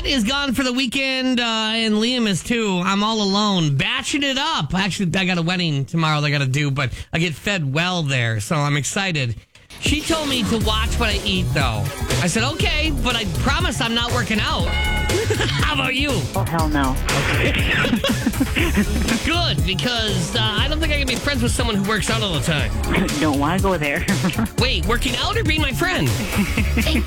is gone for the weekend, and Liam is too. I'm all alone, batching it up. Actually, I got a wedding tomorrow that I got to do, but I get fed well there, so I'm excited. She told me to watch what I eat, though. I said, okay, but I promise I'm not working out. How about you? Oh, hell no. Good, because I don't think I can be friends with someone who works out all the time. Don't want to go there. Wait, working out or being my friend? Hey,